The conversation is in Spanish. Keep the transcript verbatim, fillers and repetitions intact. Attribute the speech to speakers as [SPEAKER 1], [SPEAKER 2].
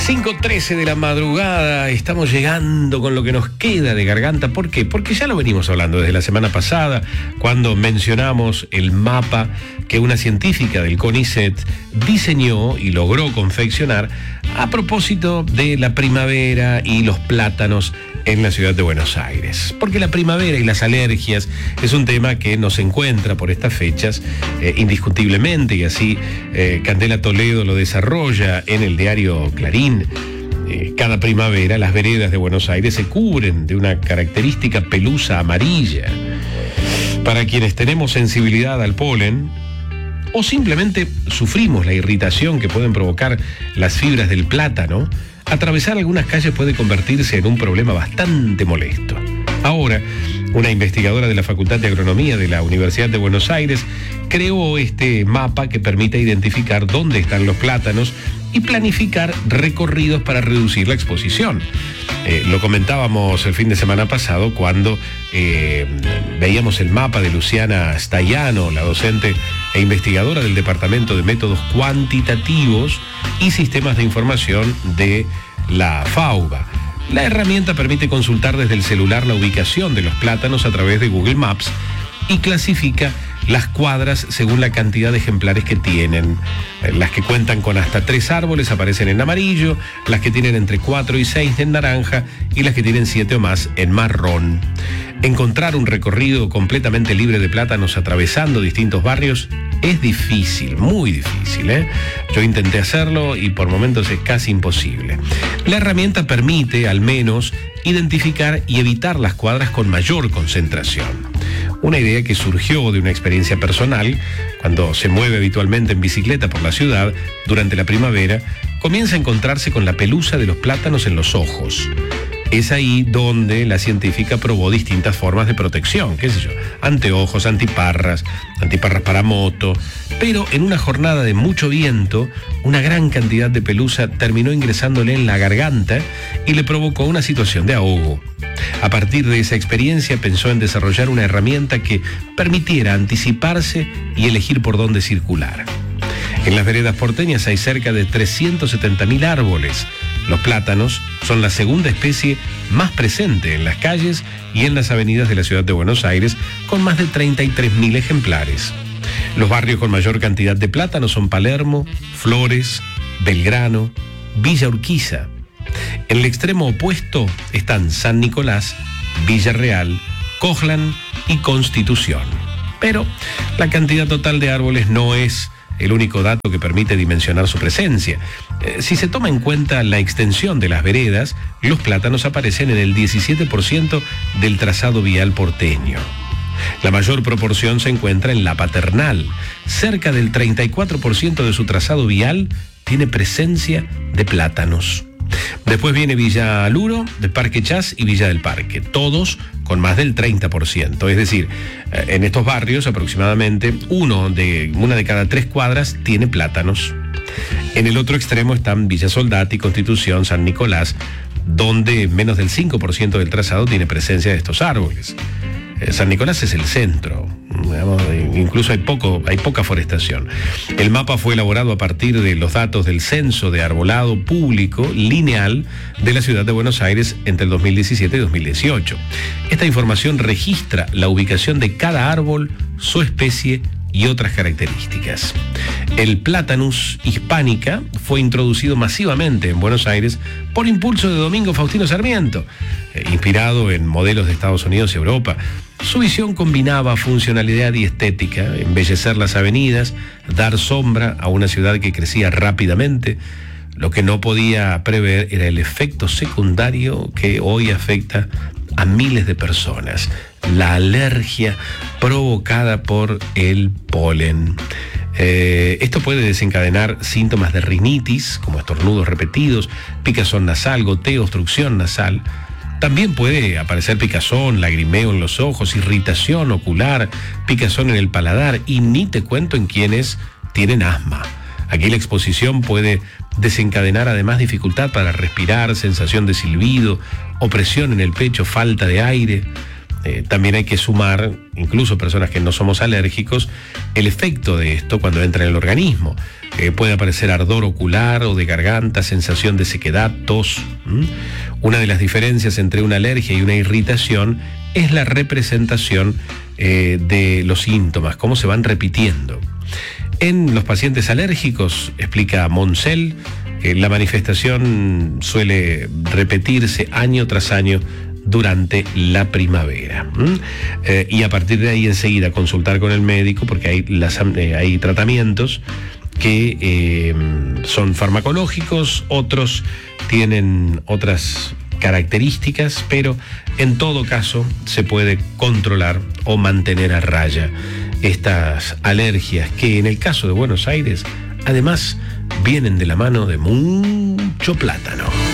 [SPEAKER 1] cinco trece de la madrugada, estamos llegando con lo que nos queda de garganta. ¿Por qué? Porque ya lo venimos hablando desde la semana pasada, cuando mencionamos el mapa que una científica del CONICET diseñó y logró confeccionar a propósito de la primavera y los plátanos en la ciudad de Buenos Aires. Porque la primavera y las alergias es un tema que nos encuentra por estas fechas eh, indiscutiblemente, y así eh, Candela Toledo lo desarrolla en el diario Clarín. Eh, cada primavera las veredas de Buenos Aires se cubren de una característica pelusa amarilla. Para quienes tenemos sensibilidad al polen, o simplemente sufrimos la irritación que pueden provocar las fibras del plátano, atravesar algunas calles puede convertirse en un problema bastante molesto. Ahora, una investigadora de la Facultad de Agronomía de la Universidad de Buenos Aires creó este mapa que permite identificar dónde están los plátanos y planificar recorridos para reducir la exposición. Eh, lo comentábamos el fin de semana pasado cuando eh, veíamos el mapa de Luciana Staiano, la docente e investigadora del Departamento de Métodos Cuantitativos y Sistemas de Información de la FAUBA. La herramienta permite consultar desde el celular la ubicación de los plátanos a través de Google Maps y clasifica las cuadras según la cantidad de ejemplares que tienen. Las que cuentan con hasta tres árboles aparecen en amarillo, las que tienen entre cuatro y seis en naranja y las que tienen siete o más en marrón. Encontrar un recorrido completamente libre de plátanos atravesando distintos barrios es difícil, muy difícil, ¿eh? Yo intenté hacerlo y por momentos es casi imposible. La herramienta permite, al menos, identificar y evitar las cuadras con mayor concentración. Una idea que surgió de una experiencia personal. Cuando se mueve habitualmente en bicicleta por la ciudad, durante la primavera, comienza a encontrarse con la pelusa de los plátanos en los ojos. Es ahí donde la científica probó distintas formas de protección, qué sé yo, anteojos, antiparras, antiparras para moto, pero en una jornada de mucho viento, una gran cantidad de pelusa terminó ingresándole en la garganta y le provocó una situación de ahogo. A partir de esa experiencia pensó en desarrollar una herramienta que permitiera anticiparse y elegir por dónde circular. En las veredas porteñas hay cerca de trescientos setenta mil árboles. Los plátanos son la segunda especie más presente en las calles y en las avenidas de la ciudad de Buenos Aires, con más de treinta y tres mil ejemplares. Los barrios con mayor cantidad de plátanos son Palermo, Flores, Belgrano, Villa Urquiza. En el extremo opuesto están San Nicolás, Villa Real, Cojlan y Constitución. Pero la cantidad total de árboles no es el único dato que permite dimensionar su presencia. Eh, si se toma en cuenta la extensión de las veredas, los plátanos aparecen en el diecisiete por ciento del trazado vial porteño. La mayor proporción se encuentra en la Paternal. Cerca del treinta y cuatro por ciento de su trazado vial tiene presencia de plátanos. Después viene Villa Aluro, de Parque Chas y Villa del Parque, todos con más del treinta por ciento. Es decir, en estos barrios aproximadamente uno de, una de cada tres cuadras tiene plátanos. En el otro extremo están Villa Soldati, Constitución, San Nicolás, donde menos del cinco por ciento del trazado tiene presencia de estos árboles. San Nicolás es el centro, digamos, incluso hay poco, hay poca forestación. El mapa fue elaborado a partir de los datos del censo de arbolado público lineal de la ciudad de Buenos Aires entre el dos mil diecisiete y dos mil dieciocho. Esta información registra la ubicación de cada árbol, su especie y otras características. El Platanus hispánica fue introducido masivamente en Buenos Aires por impulso de Domingo Faustino Sarmiento, eh, inspirado en modelos de Estados Unidos y Europa. Su visión combinaba funcionalidad y estética, embellecer las avenidas, dar sombra a una ciudad que crecía rápidamente. Lo que no podía prever era el efecto secundario que hoy afecta a miles de personas: la alergia provocada por el polen. Eh, esto puede desencadenar síntomas de rinitis, como estornudos repetidos, picazón nasal, goteo, obstrucción nasal. También puede aparecer picazón, lagrimeo en los ojos, irritación ocular, picazón en el paladar, y ni te cuento en quienes tienen asma. Aquí la exposición puede desencadenar además dificultad para respirar, sensación de silbido, opresión en el pecho, falta de aire. eh, también hay que sumar, incluso personas que no somos alérgicos, el efecto de esto cuando entra en el organismo. Eh, puede aparecer ardor ocular o de garganta, sensación de sequedad, tos. ¿Mm? Una de las diferencias entre una alergia y una irritación es la representación eh, de los síntomas, cómo se van repitiendo. En los pacientes alérgicos, explica Moncel, eh, la manifestación suele repetirse año tras año durante la primavera. ¿Mm? Eh, y a partir de ahí enseguida consultar con el médico, porque hay, las, eh, hay tratamientos que eh, son farmacológicos, otros tienen otras características, pero en todo caso se puede controlar o mantener a raya estas alergias que en el caso de Buenos Aires además vienen de la mano de mucho plátano.